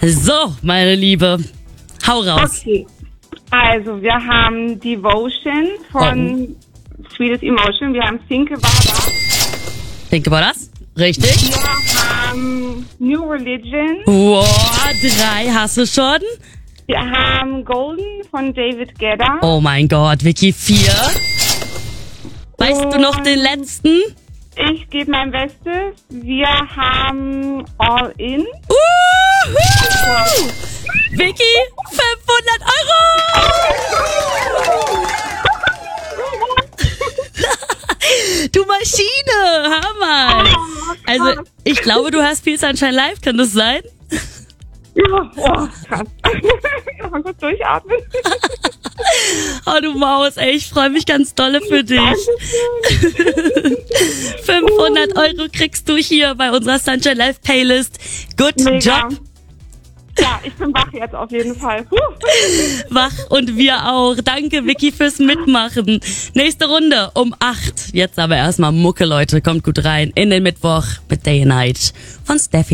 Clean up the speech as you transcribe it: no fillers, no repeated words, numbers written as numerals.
So, meine Liebe, hau raus. Okay. Also, wir haben Devotion von Sweetest Emotion. Wir haben Think About Us. Think About Us? Richtig. Wir haben New Religion. Wow, 3 hast du schon. Wir haben Golden von David Guetta. Oh mein Gott, Vicky, 4. Weißt du noch den letzten? Ich gebe mein Bestes. Wir haben All In. Vicky, 500 Euro! Du Maschine, Hammer! Also, ich glaube, du hast viel Sunshine Live, kann das sein? Ja, oh, krass. Mal kurz durchatmen. Oh, du Maus, ey, ich freue mich ganz dolle für dich. 500 Euro kriegst du hier bei unserer Sunshine Live Playlist. Good Mega. Job. Ja, ich bin wach jetzt auf jeden Fall. Wach und wir auch. Danke, Vicky, fürs Mitmachen. Nächste Runde um 8. Jetzt aber erstmal Mucke, Leute. Kommt gut rein in den Mittwoch mit Day and Night von Steffi.